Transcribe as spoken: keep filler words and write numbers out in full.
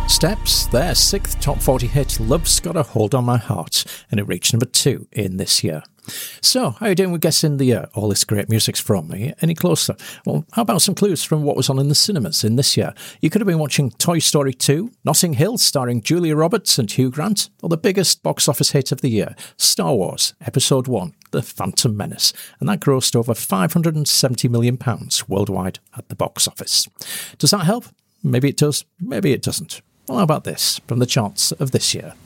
Steps, their sixth top forty hit, Love's Got a Hold on My Heart, and it reached number two in this year. So, how are you doing with guessing the year? All this great music's from me. Any closer? Well, how about some clues from what was on in the cinemas in this year? You could have been watching Toy Story two, Notting Hill starring Julia Roberts and Hugh Grant, or the biggest box office hit of the year, Star Wars Episode one, The Phantom Menace, and that grossed over five hundred seventy million pounds worldwide at the box office. Does that help? Maybe it does, maybe it doesn't. Well, how about this from the charts of this year?